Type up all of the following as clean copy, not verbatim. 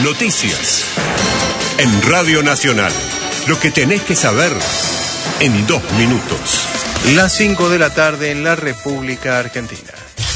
Noticias. En Radio Nacional. Lo que tenés que saber en 2 minutos. Las 5 de la tarde en la República Argentina.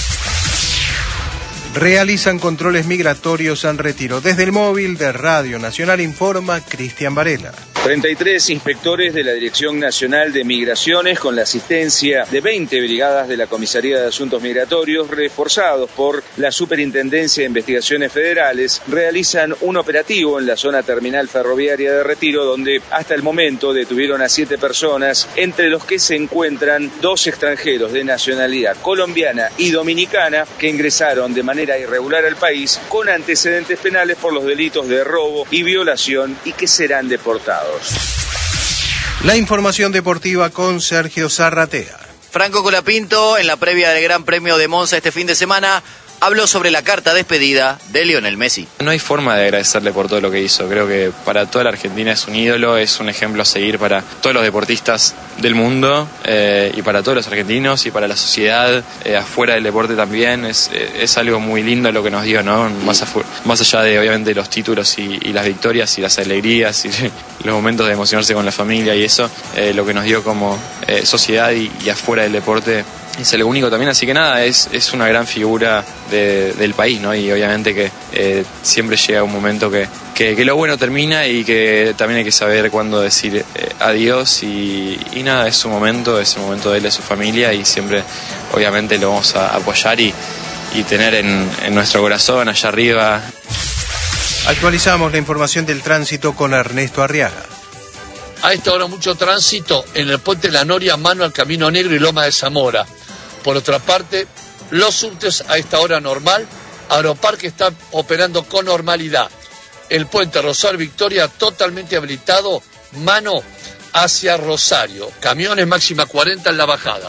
Realizan controles migratorios en Retiro. Desde el móvil de Radio Nacional informa Cristian Varela. 33 inspectores de la Dirección Nacional de Migraciones, con la asistencia de 20 brigadas de la Comisaría de Asuntos Migratorios, reforzados por la Superintendencia de Investigaciones Federales, realizan un operativo en la zona terminal ferroviaria de Retiro, donde hasta el momento detuvieron a 7 personas, entre los que se encuentran 2 extranjeros de nacionalidad colombiana y dominicana que ingresaron de manera irregular al país con antecedentes penales por los delitos de robo y violación y que serán deportados. La información deportiva con Sergio Zarratea. Franco Colapinto, en la previa del Gran Premio de Monza este fin de semana, habló sobre la carta despedida de Lionel Messi. No hay forma de agradecerle por todo lo que hizo. Creo que para toda la Argentina es un ídolo, es un ejemplo a seguir para todos los deportistas del mundo y para todos los argentinos y para la sociedad afuera del deporte también. Es algo muy lindo lo que nos dio, ¿no? Más allá de obviamente los títulos y las victorias y las alegrías y los momentos de emocionarse con la familia y eso, lo que nos dio como sociedad y afuera del deporte es algo único también, así que nada, es una gran figura del país, ¿no? Y obviamente que siempre llega un momento que lo bueno termina y que también hay que saber cuándo decir adiós y nada, es su momento de él, de su familia y siempre obviamente lo vamos a apoyar y tener en nuestro corazón allá arriba. Actualizamos la información del tránsito con Ernesto Arriaga. A esta hora mucho tránsito en el puente La Noria, mano al Camino Negro y Loma de Zamora. Por otra parte, los subtes a esta hora normal, Aeroparque está operando con normalidad. El puente Rosario Victoria totalmente habilitado, mano hacia Rosario. Camiones máxima 40 en la bajada.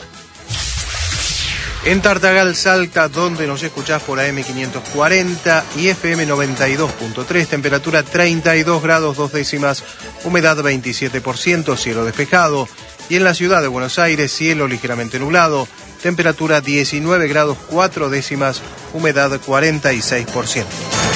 En Tartagal, Salta, donde nos escuchás por AM540 y FM 92.3, temperatura 32 grados 2 décimas, humedad 27%, cielo despejado. Y en la ciudad de Buenos Aires, cielo ligeramente nublado, temperatura 19 grados 4 décimas, humedad 46%.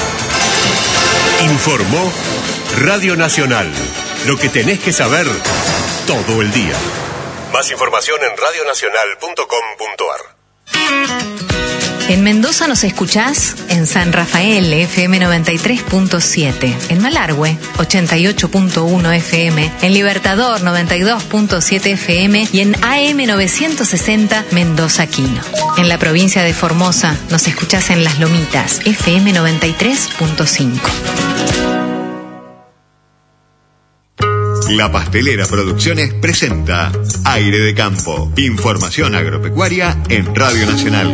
Informó Radio Nacional. Lo que tenés que saber todo el día. Más información en radionacional.com.ar. En Mendoza nos escuchás en San Rafael, FM 93.7, en Malargüe, 88.1 FM, en Libertador, 92.7 FM y en AM 960, Mendoza Quino. En la provincia de Formosa nos escuchás en Las Lomitas, FM 93.5. La Pastelera Producciones presenta Aire de Campo. Información agropecuaria en Radio Nacional.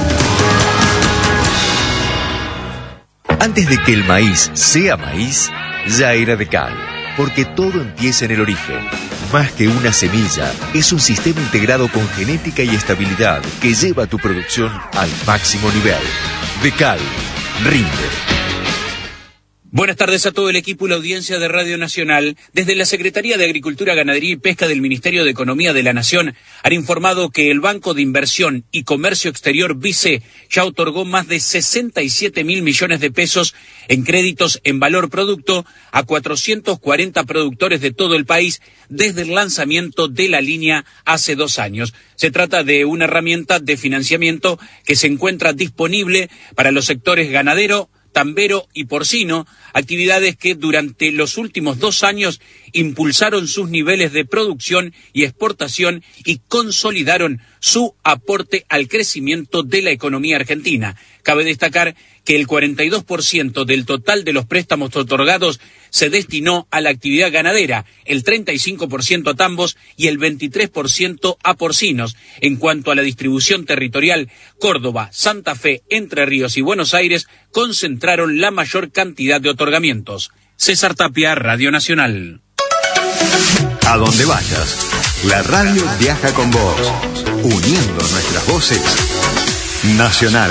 Antes de que el maíz sea maíz, ya era de cal. Porque todo empieza en el origen. Más que una semilla, es un sistema integrado con genética y estabilidad que lleva tu producción al máximo nivel. De cal, rinde. Buenas tardes a todo el equipo y la audiencia de Radio Nacional. Desde la Secretaría de Agricultura, Ganadería y Pesca del Ministerio de Economía de la Nación han informado que el Banco de Inversión y Comercio Exterior, BICE, ya otorgó más de 67.000 millones de pesos en créditos en valor producto a 440 productores de todo el país desde el lanzamiento de la línea hace 2 años. Se trata de una herramienta de financiamiento que se encuentra disponible para los sectores ganadero, tambero y porcino, actividades que durante los últimos 2 años impulsaron sus niveles de producción y exportación y consolidaron su aporte al crecimiento de la economía argentina. Cabe destacar que el 42% del total de los préstamos otorgados se destinó a la actividad ganadera, el 35% a tambos y el 23% a porcinos. En cuanto a la distribución territorial, Córdoba, Santa Fe, Entre Ríos y Buenos Aires concentraron la mayor cantidad de otorgamientos. César Tapia, Radio Nacional. A donde vayas, la radio viaja con vos, uniendo nuestras voces. Nacional.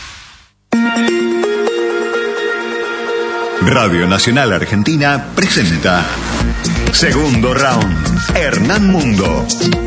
Radio Nacional Argentina presenta Segundo Round. Hernán Mundo.